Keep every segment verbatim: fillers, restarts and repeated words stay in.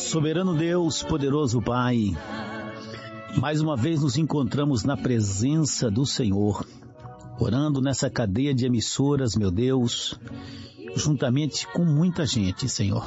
Soberano Deus, poderoso Pai, mais uma vez nos encontramos na presença do Senhor, orando nessa cadeia de emissoras, meu Deus, juntamente com muita gente, Senhor.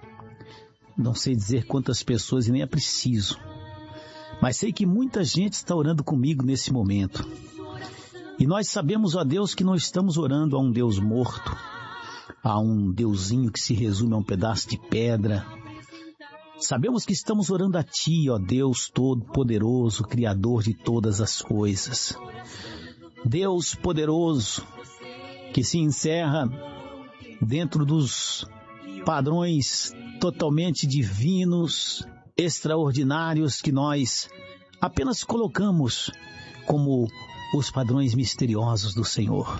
Não sei dizer quantas pessoas e nem é preciso, mas sei que muita gente está orando comigo nesse momento. E nós sabemos, ó Deus, que não estamos orando a um Deus morto, a um Deusinho que se resume a um pedaço de pedra. Sabemos que estamos orando a Ti, ó Deus Todo-Poderoso, Criador de todas as coisas. Deus poderoso, que se encerra dentro dos padrões totalmente divinos, extraordinários, que nós apenas colocamos como os padrões misteriosos do Senhor.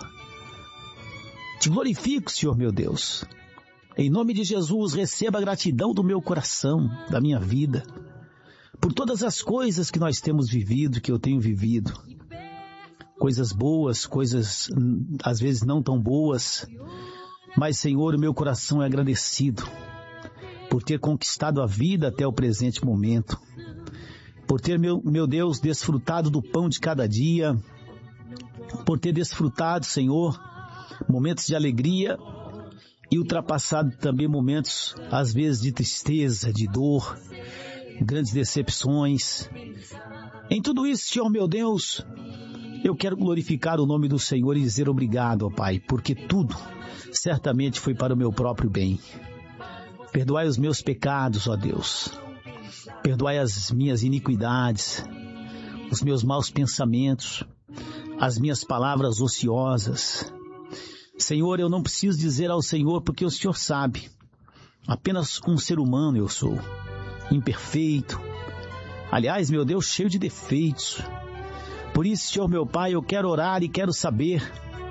Te glorifico, Senhor meu Deus. Em nome de Jesus, receba a gratidão do meu coração, da minha vida, por todas as coisas que nós temos vivido, que eu tenho vivido. Coisas boas, coisas às vezes não tão boas, mas, Senhor, o meu coração é agradecido por ter conquistado a vida até o presente momento, por ter, meu, meu Deus, desfrutado do pão de cada dia, por ter desfrutado, Senhor, momentos de alegria e ultrapassado também momentos, às vezes, de tristeza, de dor, grandes decepções. Em tudo isso, Senhor meu Deus, eu quero glorificar o nome do Senhor e dizer obrigado, ó Pai, porque tudo certamente foi para o meu próprio bem. Perdoai os meus pecados, ó Deus. Perdoai as minhas iniquidades, os meus maus pensamentos, as minhas palavras ociosas. Senhor, eu não preciso dizer ao Senhor, porque o Senhor sabe. Apenas um ser humano eu sou, imperfeito. Aliás, meu Deus, cheio de defeitos. Por isso, Senhor meu Pai, eu quero orar e quero saber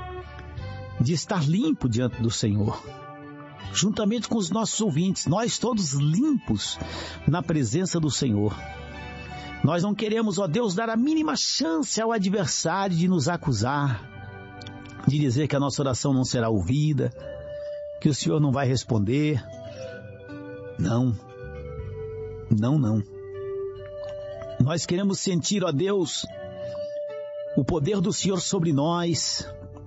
de estar limpo diante do Senhor, juntamente com os nossos ouvintes, nós todos limpos na presença do Senhor. Nós não queremos, ó Deus, dar a mínima chance ao adversário de nos acusar, de dizer que a nossa oração não será ouvida, que o Senhor não vai responder. Não, não, não. Nós queremos sentir, ó Deus, o poder do Senhor sobre nós,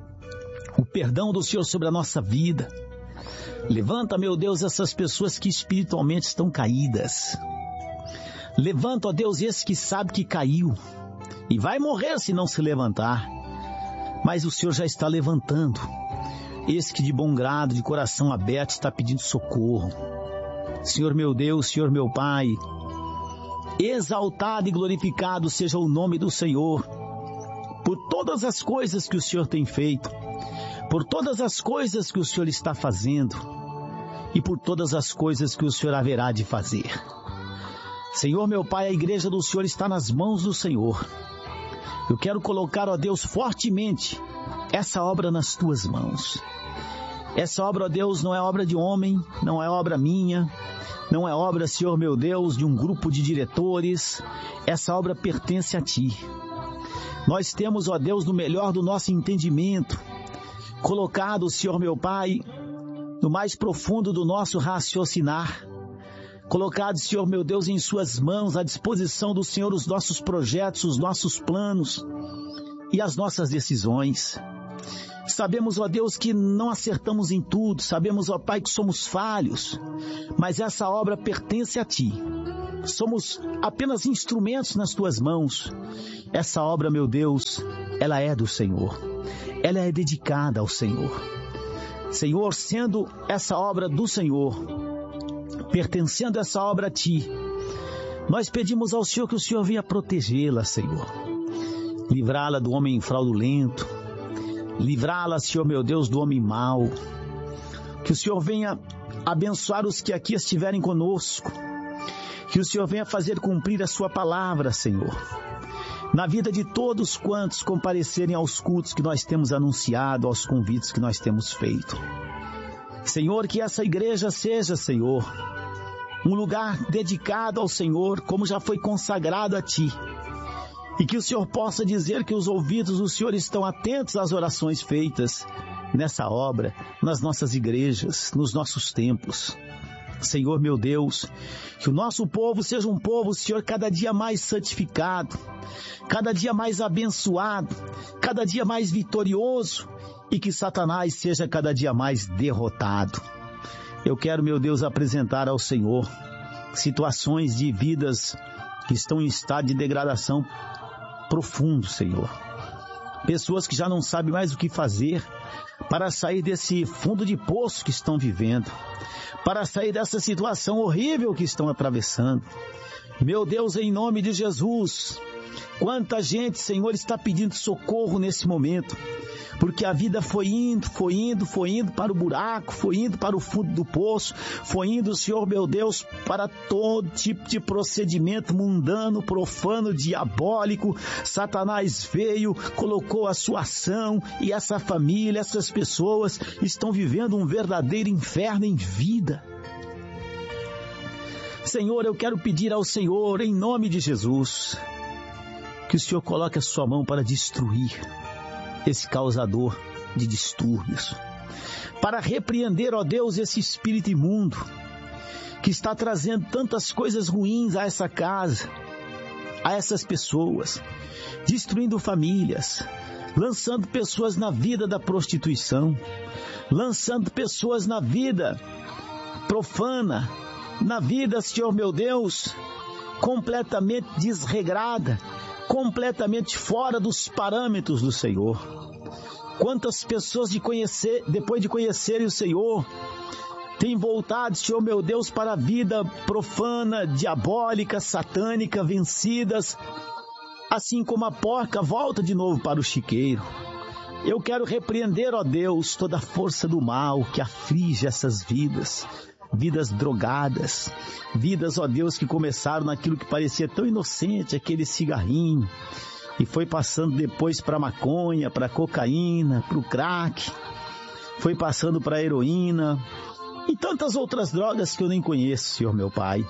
o perdão do Senhor sobre a nossa vida. Levanta, meu Deus, essas pessoas que espiritualmente estão caídas. Levanta, ó Deus, esse que sabe que caiu e vai morrer se não se levantar. Mas o Senhor já está levantando. Esse que de bom grado, de coração aberto, está pedindo socorro. Senhor meu Deus, Senhor meu Pai, exaltado e glorificado seja o nome do Senhor, por todas as coisas que o Senhor tem feito, por todas as coisas que o Senhor está fazendo e por todas as coisas que o Senhor haverá de fazer. Senhor meu Pai, a igreja do Senhor está nas mãos do Senhor. Eu quero colocar, ó Deus, fortemente essa obra nas Tuas mãos. Essa obra, ó Deus, não é obra de homem, não é obra minha, não é obra, Senhor meu Deus, de um grupo de diretores. Essa obra pertence a Ti. Nós temos, ó Deus, no melhor do nosso entendimento, colocado, Senhor meu Pai, no mais profundo do nosso raciocinar, colocado, Senhor meu Deus, em Suas mãos, à disposição do Senhor, os nossos projetos, os nossos planos e as nossas decisões. Sabemos, ó Deus, que não acertamos em tudo, sabemos, ó Pai, que somos falhos, mas essa obra pertence a Ti. Somos apenas instrumentos nas Tuas mãos. Essa obra, meu Deus, ela é do Senhor. Ela é dedicada ao Senhor. Senhor, sendo essa obra do Senhor, pertencendo essa obra a Ti, nós pedimos ao Senhor que o Senhor venha protegê-la, Senhor. Livrá-la do homem fraudulento. Livrá-la, Senhor meu Deus, do homem mau. Que o Senhor venha abençoar os que aqui estiverem conosco. Que o Senhor venha fazer cumprir a Sua palavra, Senhor, na vida de todos quantos comparecerem aos cultos que nós temos anunciado, aos convites que nós temos feito. Senhor, que essa igreja seja, Senhor, um lugar dedicado ao Senhor, como já foi consagrado a Ti. E que o Senhor possa dizer que os ouvidos do Senhor estão atentos às orações feitas nessa obra, nas nossas igrejas, nos nossos templos. Senhor meu Deus, que o nosso povo seja um povo, Senhor, cada dia mais santificado, cada dia mais abençoado, cada dia mais vitorioso, e que Satanás seja cada dia mais derrotado. Eu quero, meu Deus, apresentar ao Senhor situações de vidas que estão em estado de degradação profundo, Senhor. Pessoas que já não sabem mais o que fazer para sair desse fundo de poço que estão vivendo, para sair dessa situação horrível que estão atravessando. Meu Deus, em nome de Jesus, quanta gente, Senhor, está pedindo socorro nesse momento, porque a vida foi indo, foi indo, foi indo para o buraco, foi indo para o fundo do poço, foi indo, Senhor meu Deus, para todo tipo de procedimento mundano, profano, diabólico. Satanás veio, colocou a sua ação, e essa família, essas pessoas estão vivendo um verdadeiro inferno em vida. Senhor, eu quero pedir ao Senhor, em nome de Jesus, que o Senhor coloque a sua mão para destruir esse causador de distúrbios, para repreender, ó Deus, esse espírito imundo que está trazendo tantas coisas ruins a essa casa, a essas pessoas, destruindo famílias, lançando pessoas na vida da prostituição, lançando pessoas na vida profana, na vida, Senhor meu Deus, completamente desregrada, completamente fora dos parâmetros do Senhor. Quantas pessoas de conhecer, depois de conhecerem o Senhor, têm voltado, Senhor meu Deus, para a vida profana, diabólica, satânica, vencidas, assim como a porca volta de novo para o chiqueiro. Eu quero repreender, ó Deus, toda a força do mal que aflige essas vidas, vidas drogadas, vidas, ó Deus, que começaram naquilo que parecia tão inocente, aquele cigarrinho, e foi passando depois para a maconha, para a cocaína, para o crack, foi passando para a heroína e tantas outras drogas que eu nem conheço, Senhor meu Pai.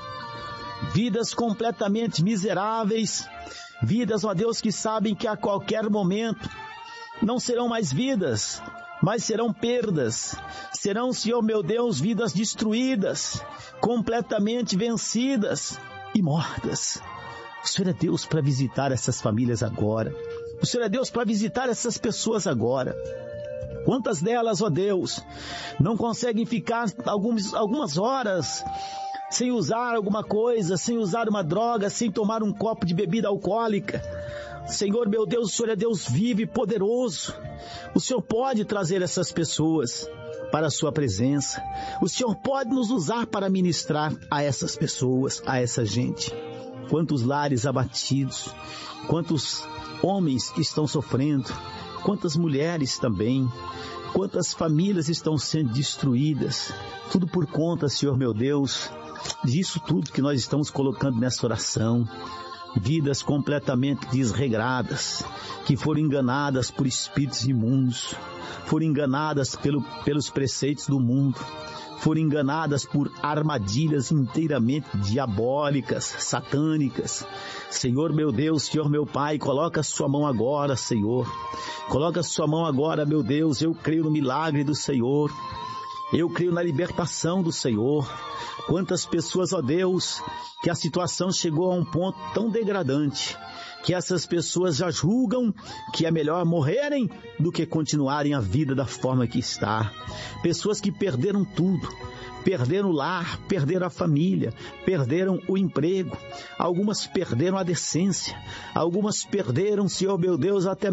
Vidas completamente miseráveis, vidas, ó Deus, que sabem que a qualquer momento não serão mais vidas, mas serão perdas. Serão, Senhor meu Deus, vidas destruídas, completamente vencidas e mortas. O Senhor é Deus para visitar essas famílias agora. O Senhor é Deus para visitar essas pessoas agora. Quantas delas, ó Deus, não conseguem ficar algumas, algumas horas sem usar alguma coisa, sem usar uma droga, sem tomar um copo de bebida alcoólica? Senhor meu Deus, o Senhor é Deus vivo e poderoso. O Senhor pode trazer essas pessoas para a sua presença. O Senhor pode nos usar para ministrar a essas pessoas, a essa gente. Quantos lares abatidos, quantos homens que estão sofrendo, quantas mulheres também, quantas famílias estão sendo destruídas, tudo por conta, Senhor meu Deus, disso tudo que nós estamos colocando nessa oração. Vidas completamente desregradas, que foram enganadas por espíritos imundos, foram enganadas pelo, pelos preceitos do mundo, foram enganadas por armadilhas inteiramente diabólicas, satânicas. Senhor meu Deus, Senhor meu Pai, coloca a sua mão agora, Senhor. Coloca a sua mão agora, meu Deus. Eu creio no milagre do Senhor. Eu creio na libertação do Senhor. Quantas pessoas, ó Deus, que a situação chegou a um ponto tão degradante, que essas pessoas já julgam que é melhor morrerem do que continuarem a vida da forma que está. Pessoas que perderam tudo, perderam o lar, perderam a família, perderam o emprego, algumas perderam a decência, algumas perderam, Senhor meu Deus, até